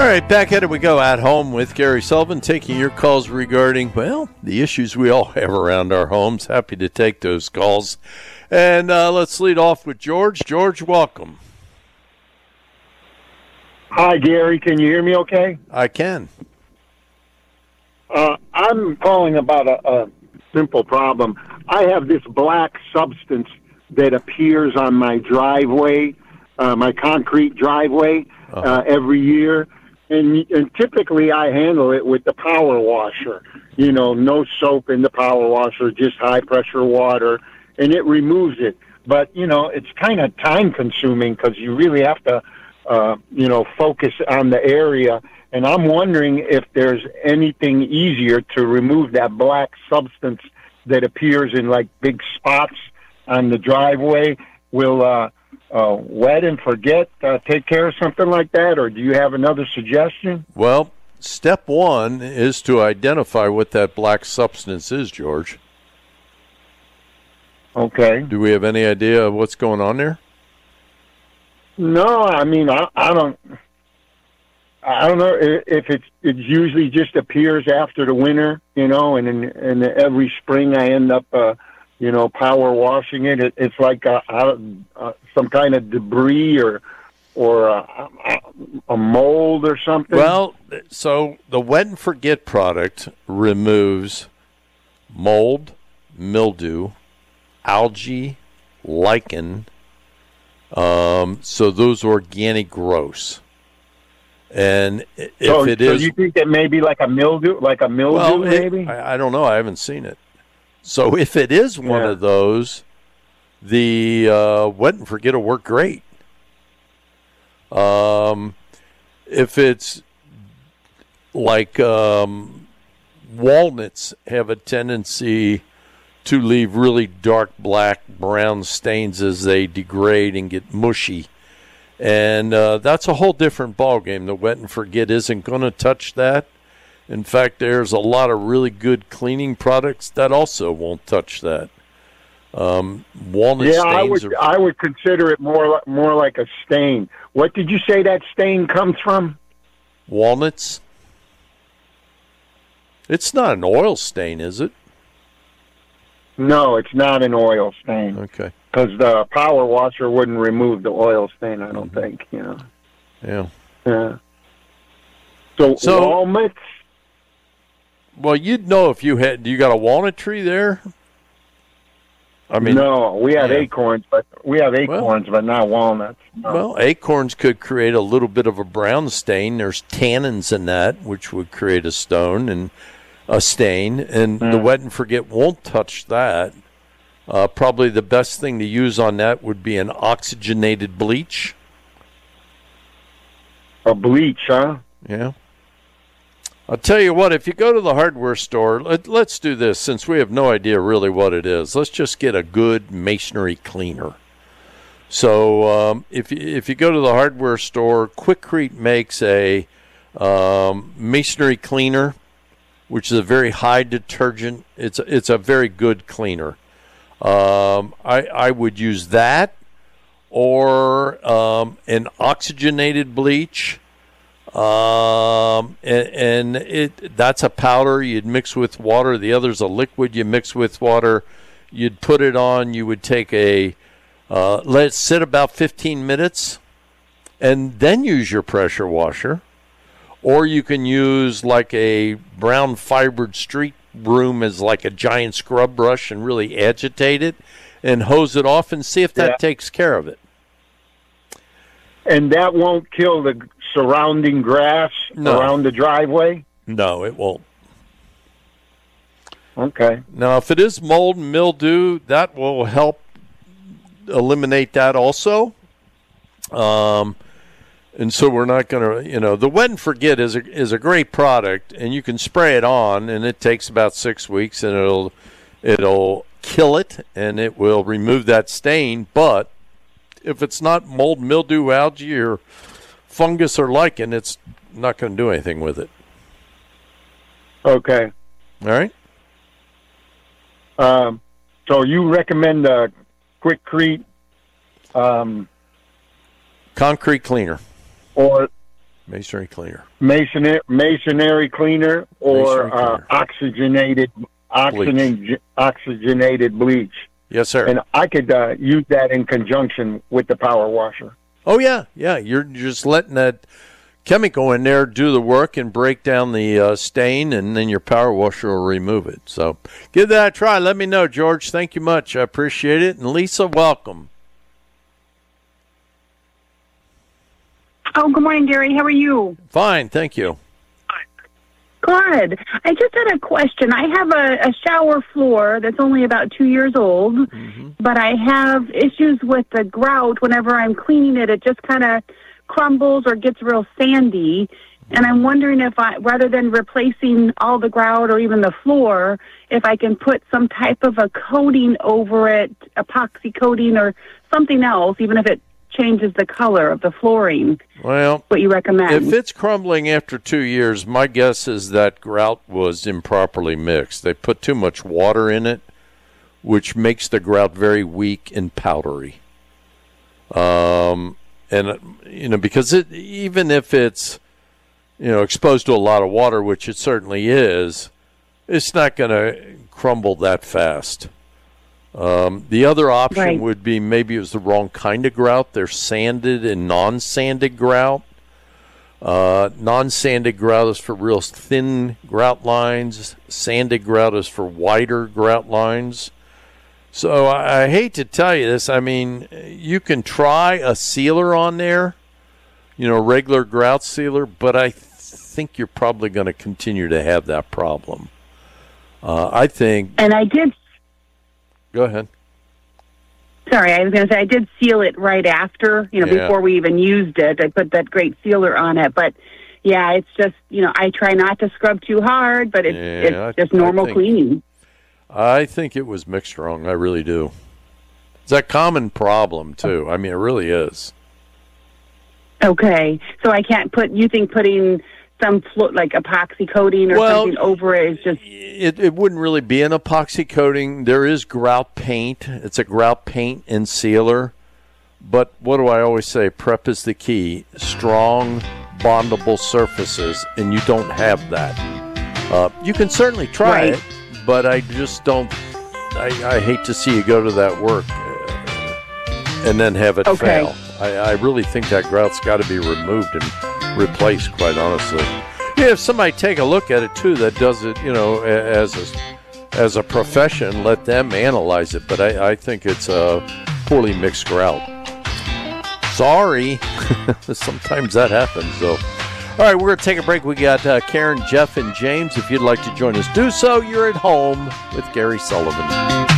right, back at it we go at home with Gary Sullivan, taking your calls regarding, well, the issues we all have around our homes. Happy to take those calls. And let's lead off with George. George, welcome. Hi, Gary. Can you hear me okay? I can. I'm calling about a simple problem. I have this black substance that appears on my driveway, my concrete driveway, every year. And typically I handle it with the power washer. You know, no soap in the power washer, just high-pressure water, and it removes it. But, you know, it's kind of time-consuming because you really have to, focus on the area. And I'm wondering if there's anything easier to remove that black substance that appears in, like, big spots on the driveway. Will wet and forget take care of something like that, or do you have another suggestion? Well, step one is to identify what that black substance is, George. Okay. Do we have any idea of what's going on there? No, I mean, I don't know if it usually just appears after the winter, you know, and every spring I end up, power washing it. It's like some kind of debris or a mold or something. Well, so the Wet and Forget product removes mold, mildew, algae, lichen, so those organic growths. And so you think that maybe like a mildew, maybe? I don't know. I haven't seen it. So if it is one of those, the Wet and Forget will work great. If it's like walnuts have a tendency to leave really dark black, brown stains as they degrade and get mushy. And that's a whole different ballgame. The Wet and Forget isn't going to touch that. In fact, there's a lot of really good cleaning products that also won't touch that. Walnut stains I would consider it more like a stain. What did you say that stain comes from? Walnuts. It's not an oil stain, is it? No, it's not an oil stain. Okay. Because the power washer wouldn't remove the oil stain, I don't think, you know. Yeah. Yeah. So walnuts? Well, you'd know if you got a walnut tree there? I mean, no, we have acorns, but not walnuts. No. Well, acorns could create a little bit of a brown stain. There's tannins in that, which would create a stain, and the Wet and Forget won't touch that. Probably the best thing to use on that would be an oxygenated bleach. A bleach, huh? Yeah. I'll tell you what, if you go to the hardware store, let's do this since we have no idea really what it is. Let's just get a good masonry cleaner. So if you go to the hardware store, Quikrete makes a masonry cleaner, which is a very high detergent. It's a very good cleaner. I would use that or an oxygenated bleach. That's a powder you'd mix with water. The other's a liquid you mix with water. You'd put it on. You would take let it sit about 15 minutes, and then use your pressure washer. Or you can use like a brown fibered street broom as like a giant scrub brush and really agitate it and hose it off and see if that takes care of it. And that won't kill the surrounding grass around the driveway? No, it won't. Okay. Now, if it is mold and mildew, that will help eliminate that also. And so we're not going to, the Wet and Forget is a great product, and you can spray it on, and it takes about 6 weeks, and it'll kill it, and it will remove that stain. But if it's not mold, mildew, algae, or fungus or lichen, it's not going to do anything with it. Okay. All right. So you recommend a Quikrete concrete cleaner, or Masonry cleaner. Masonry cleaner or Masonry cleaner. oxygenated bleach. Yes, sir. And I could use that in conjunction with the power washer. Oh, yeah. Yeah, you're just letting that chemical in there do the work and break down the stain, and then your power washer will remove it. So give that a try. Let me know, George. Thank you much. I appreciate it. And Lisa, welcome. Oh, good morning, Gary. How are you? Fine, thank you. Good. I just had a question. I have a shower floor that's only about 2 years old, but I have issues with the grout. Whenever I'm cleaning it, it just kind of crumbles or gets real sandy. And I'm wondering if rather than replacing all the grout or even the floor, if I can put some type of a coating over it, epoxy coating or something else, even if it changes the color of the flooring. Well, what you recommend? If it's crumbling after 2 years, my guess is that grout was improperly mixed. They put too much water in it, which makes the grout very weak and powdery. And because even if it's exposed to a lot of water, which it certainly is, it's not going to crumble that fast. The other option would be maybe it was the wrong kind of grout. There's sanded and non-sanded grout. Non-sanded grout is for real thin grout lines. Sanded grout is for wider grout lines. So I hate to tell you this. I mean, you can try a sealer on there, regular grout sealer, but I think you're probably going to continue to have that problem. I think. And I did. Go ahead. Sorry, I was going to say I did seal it right after, before we even used it. I put that great sealer on it. But, yeah, it's just, I try not to scrub too hard, but it's just normal cleaning. I think it was mixed wrong. I really do. It's a common problem, too. I mean, it really is. Okay. So I can't you think putting some like epoxy coating or something over it is just... It wouldn't really be an epoxy coating. There is grout paint. It's a grout paint and sealer. But what do I always say? Prep is the key. Strong, bondable surfaces, and you don't have that. You can certainly try it, but I just don't... I hate to see you go to that work and then have it fail. I really think that grout's got to be removed and replaced, quite honestly. Yeah, if somebody take a look at it too that does it, as a profession, let them analyze it. But I think it's a poorly mixed grout. Sorry, sometimes that happens. So, all right, we're going to take a break. We got Karen, Jeff, and James. If you'd like to join us, do so. You're at home with Gary Sullivan.